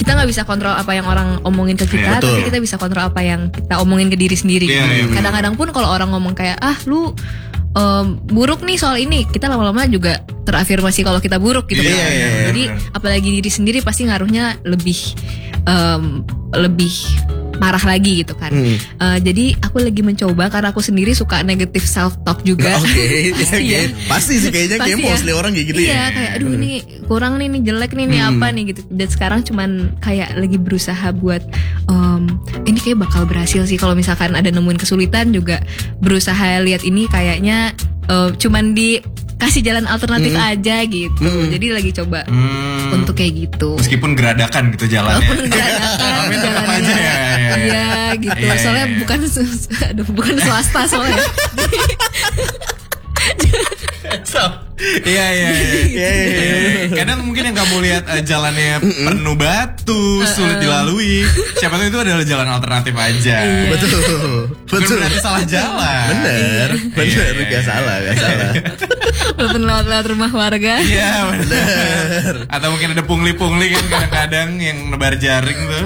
kita nggak bisa kontrol apa yang orang omongin ke kita, tapi kita bisa kontrol apa yang kita omongin ke diri sendiri. Kadang-kadang pun kalau orang ngomong kayak lu buruk nih soal ini, kita lama-lama juga terafirmasi kalau kita buruk gitu kan. Jadi apalagi diri sendiri pasti ngaruhnya lebih parah lagi gitu kan. Jadi aku lagi mencoba karena aku sendiri suka negative self talk juga. Pasti sih kayaknya mostly orang kayak gitu ya. Kayak aduh ini kurang nih jelek nih apa nih gitu. Dan sekarang cuman kayak lagi berusaha buat ini kayak bakal berhasil sih kalau misalkan ada nemuin kesulitan juga berusaha lihat ini kayaknya cuman dikasih jalan alternatif aja gitu. Jadi lagi coba untuk kayak gitu. Meskipun geradakan gitu jalannya. Walaupun geradakan jalannya. Iya gitu. Soalnya bukan swasta soalnya. Iya. Kadang mungkin yang kamu lihat jalannya penuh batu, sulit dilalui. Siapa tahu itu adalah jalan alternatif aja. Betul. Berarti salah jalan. Bener. Gak salah. Walaupun lewat rumah warga. Iya bener. Atau mungkin ada pungli-pungli kan kadang-kadang yang nebar jaring tuh.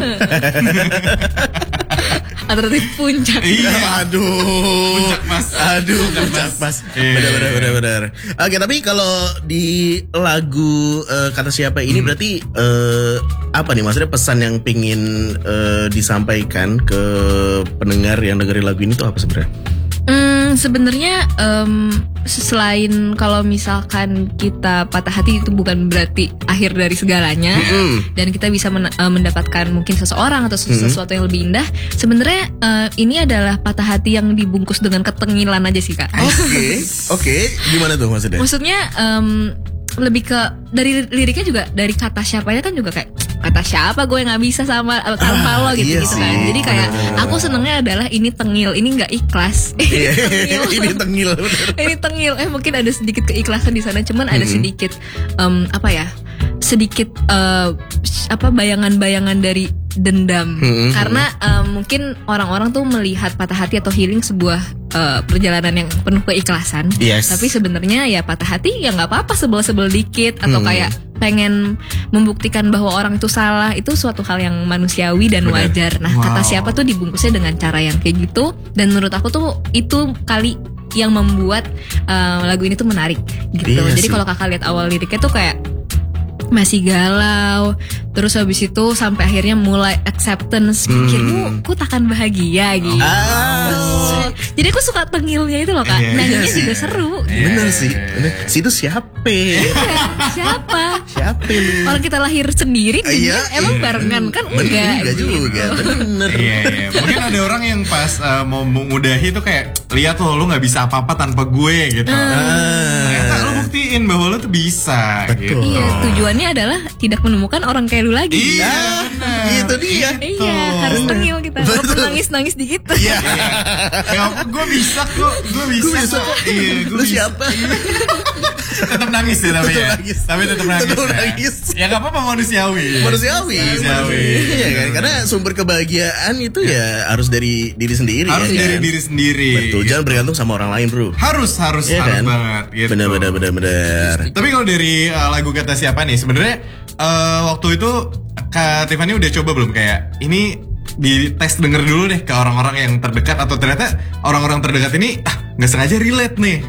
Alternatif puncak. Iya. Puncak mas. Bener. Oke, tapi kalau di lagu Kata Siapa ini berarti apa nih maksudnya pesan yang pingin disampaikan ke pendengar yang dengerin lagu ini tuh apa sebenarnya? Sebenarnya selain kalau misalkan kita patah hati itu bukan berarti akhir dari segalanya, dan kita bisa mendapatkan mungkin seseorang atau sesuatu yang lebih indah. Sebenarnya ini adalah patah hati yang dibungkus dengan ketengilan aja sih Kak. Oke. Gimana tuh maksudnya? Maksudnya lebih ke dari liriknya juga dari kata siapanya kan juga kayak kata siapa gue nggak bisa sama tanpa lo gitu kan. Jadi kayak aku senengnya adalah ini tengil, ini nggak ikhlas. Ini tengil. Ini tengil. Mungkin ada sedikit keikhlasan di sana, cuman ada sedikit sedikit bayangan-bayangan dari dendam. Karena mungkin orang-orang tuh melihat patah hati atau healing sebuah perjalanan yang penuh keikhlasan. Tapi sebenarnya ya patah hati ya nggak apa-apa, sebel-sebel dikit atau kayak pengen membuktikan bahwa orang itu salah, itu suatu hal yang manusiawi dan wajar. Nah, Kata Siapa tuh dibungkusnya dengan cara yang kayak gitu, dan menurut aku tuh itu kali yang membuat lagu ini tuh menarik gitu. Jadi kalau kakak lihat awal liriknya tuh kayak masih galau, terus habis itu sampai akhirnya mulai acceptance, pikirmu ku takkan bahagia gitu. Jadi aku suka tengilnya itu loh Kak. Nyanyinya juga seru. Bener sih. Situ siapa? Siapa? Orang kita lahir sendiri, emang barengan kan enggak juga. Bener. Mungkin ada orang yang pas mau mengudahi tuh kayak lihat lu nggak bisa apa-apa tanpa gue gitu. Ternyata lu buktiin bahwa lu tuh bisa. Gitu. Iya, tujuannya adalah tidak menemukan orang kayak lu lagi. Iya, itu dia. Iya, harus tengil kita. Walaupun nangis dikit. Iya. Gue bisa kok. Iya, lu siapa? Tetap nangis ya tapi ya. Tapi tetap nangis. Ya nggak apa-apa, manusiawi. Iya kan, karena sumber kebahagiaan itu ya harus dari diri sendiri. Harus dari diri sendiri. Betul, jangan bergantung sama orang lain bro. Harus kan? Banget. Gitu. Benar. Tapi kalau dari lagu Kata Siapa nih, sebenarnya waktu itu Kak Tiffany udah coba belum kayak ini dites denger dulu deh ke orang-orang yang terdekat, atau ternyata orang-orang terdekat ini nggak sengaja relate nih?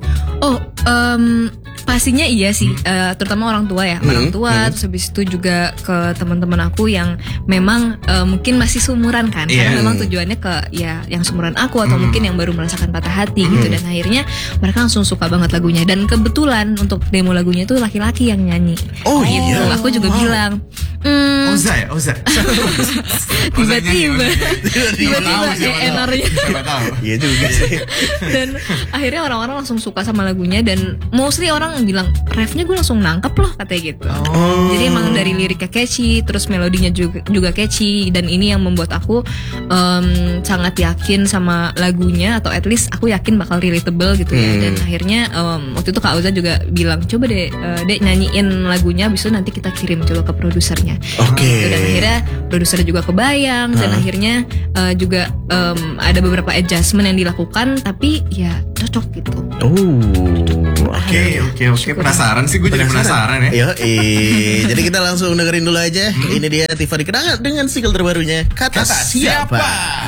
Pastinya iya sih, terutama orang tua ya, orang tua. Terus habis itu juga ke teman-teman aku yang memang mungkin masih seumuran kan, karena memang tujuannya ke ya yang seumuran aku atau mungkin yang baru merasakan patah hati gitu. Dan akhirnya mereka langsung suka banget lagunya. Dan kebetulan untuk demo lagunya itu laki-laki yang nyanyi. Gitu. Aku juga bilang Oza. Tiba-tiba enernya. Iya juga sih. Dan akhirnya orang-orang langsung suka sama lagunya, dan mostly orang bilang refnya gue langsung nangkep loh katanya gitu. Jadi emang dari liriknya catchy, terus melodinya juga catchy, dan ini yang membuat aku sangat yakin sama lagunya, atau at least aku yakin bakal relatable gitu ya. Dan akhirnya waktu itu Kak Oza juga bilang coba deh Dek nyanyiin lagunya, abis itu nanti kita kirim coba ke produsernya. Gitu. Dan akhirnya produser juga kebayang, dan akhirnya juga ada beberapa adjustment yang dilakukan, tapi ya cocok gitu. Oke. Penasaran sih, gue jadi penasaran ya. Jadi kita langsung dengerin dulu aja. Ini dia Tiffany Kenanga dengan single terbarunya Kata Siapa.